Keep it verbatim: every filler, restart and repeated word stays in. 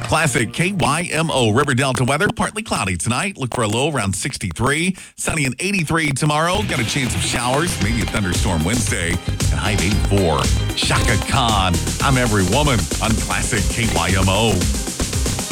Classic K Y M O River Delta weather, partly cloudy tonight. Look for a low around sixty-three. Sunny and eighty-three tomorrow. Got a chance of showers, maybe a thunderstorm Wednesday. And high of eighty-four. Shaka Khan, I'm Every Woman on Classic K Y M O.